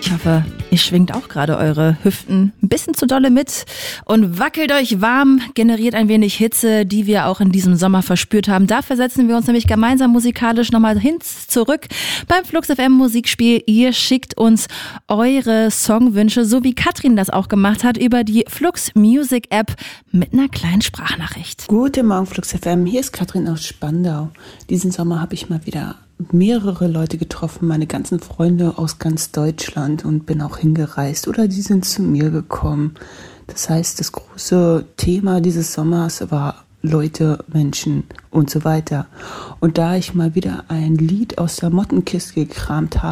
Ich hoffe, ihr schwingt auch gerade eure Hüften ein bisschen zu dolle mit und wackelt euch warm, generiert ein wenig Hitze, die wir auch in diesem Sommer verspürt haben. Dafür setzen wir uns nämlich gemeinsam musikalisch nochmal zurück beim Flux FM Musikspiel. Ihr schickt uns eure Songwünsche, so wie Katrin das auch gemacht hat, über die Flux Music App mit einer kleinen Sprachnachricht. Guten Morgen Flux FM, hier ist Katrin aus Spandau. Diesen Sommer habe ich mal wieder mehrere Leute getroffen, meine ganzen Freunde aus ganz Deutschland, und bin auch hingereist oder die sind zu mir gekommen. Das heißt, das große Thema dieses Sommers war Leute, Menschen und so weiter. Und da ich mal wieder ein Lied aus der Mottenkiste gekramt habe,